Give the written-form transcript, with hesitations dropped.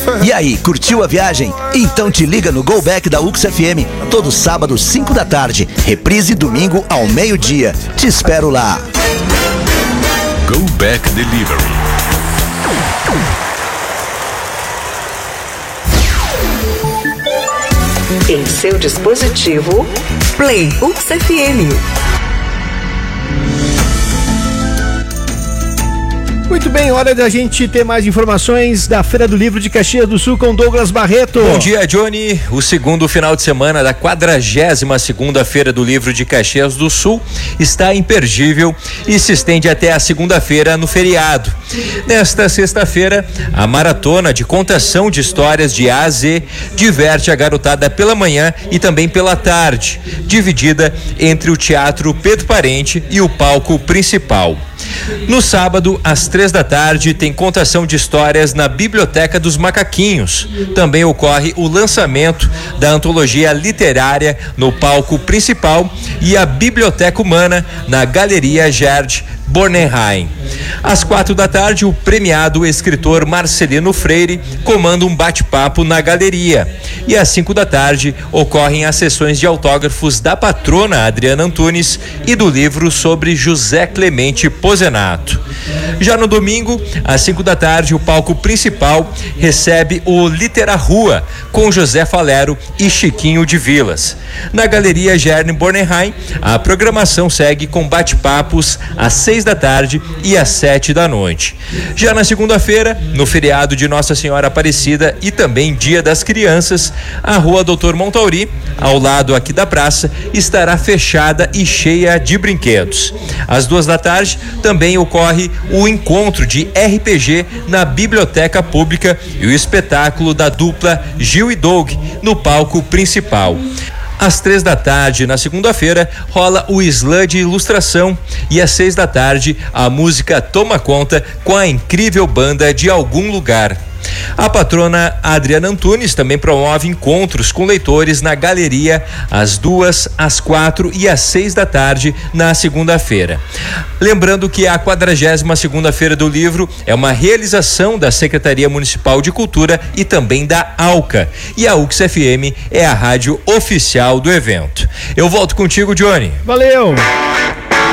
E aí, curtiu a viagem? Então te liga no Go Back da UX FM, todo sábado, 5 da tarde. Reprise domingo ao meio-dia. Te espero lá. Go Back Delivery. Em seu dispositivo, Play UX FM. Muito bem, hora da gente ter mais informações da Feira do Livro de Caxias do Sul com Douglas Barreto. Bom dia, Johnny. O segundo final de semana da 42ª Feira do Livro de Caxias do Sul está imperdível e se estende até a segunda-feira no feriado. Nesta sexta-feira, a maratona de contação de histórias de A a Z diverte a garotada pela manhã e também pela tarde, dividida entre o Teatro Pedro Parente e o palco principal. No sábado, às 3 da tarde, tem contação de histórias na Biblioteca dos Macaquinhos. Também ocorre o lançamento da antologia literária no palco principal e a Biblioteca Humana na Galeria Gerd Bornheim. Às 4 da tarde, o premiado escritor Marcelino Freire comanda um bate-papo na galeria. E às 5 da tarde, ocorrem as sessões de autógrafos da patrona Adriana Antunes e do livro sobre José Clemente Pozenato. Já no domingo, às 5 da tarde, o palco principal recebe o Litera Rua, com José Falero e Chiquinho de Vilas. Na Galeria Gerd Bornheim, a programação segue com bate-papos às 6 da tarde e às 7 da noite. Já na segunda-feira, no feriado de Nossa Senhora Aparecida e também Dia das Crianças, a Rua Doutor Montauri, ao lado aqui da praça, estará fechada e cheia de brinquedos. Às 2 da tarde, também ocorre o encontro de RPG na Biblioteca Pública e o espetáculo da dupla Gil e Doug no palco principal. Às 3 da tarde, na segunda-feira, rola o slam de ilustração e às 6 da tarde, a música Toma Conta com a incrível banda de Algum Lugar. A patrona Adriana Antunes também promove encontros com leitores na galeria às 2, às 4 e às 6 da tarde na segunda-feira. Lembrando que a 42ª Feira do Livro é uma realização da Secretaria Municipal de Cultura e também da ALCA. E a UX FM é a rádio oficial do evento. Eu volto contigo, Johnny. Valeu!